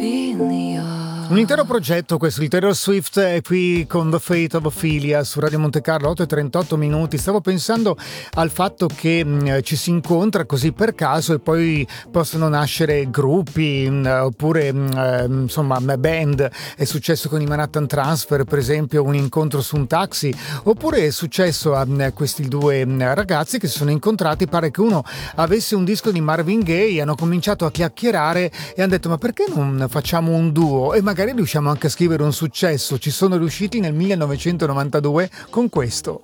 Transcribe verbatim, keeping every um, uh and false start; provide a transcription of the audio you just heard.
Un intero progetto questo, il Taylor Swift è qui con The Fate of Ophelia su Radio Monte Carlo, otto e trentotto minuti. Stavo pensando al fatto che mh, ci si incontra così per caso e poi possono nascere gruppi mh, oppure mh, insomma band. È successo con i Manhattan Transfer, per esempio, un incontro su un taxi, oppure è successo a mh, questi due mh, ragazzi che si sono incontrati. Pare che uno avesse un disco di Marvin Gaye, hanno cominciato a chiacchierare e hanno detto: ma perché non facciamo un duo e magari riusciamo anche a scrivere un successo. Ci sono riusciti nel millenovecentonovantadue con questo.